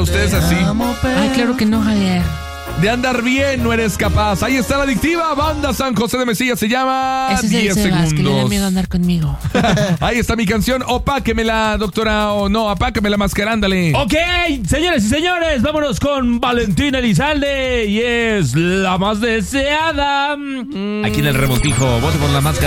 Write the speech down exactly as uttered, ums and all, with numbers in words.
ustedes así. Ay, claro que no, Javier. De andar bien no eres capaz. Ahí está la adictiva banda San José de Mesilla. Se llama Ese es el diez Sebas, segundos. que le da miedo andar conmigo. Ahí está mi canción. Opáquemela, doctora. O no, apáquemela, máscara, ándale. Ok, señores y señores, vámonos con Valentina Elizalde. Y es la más deseada. Aquí en el revoltijo. Vote por la máscara.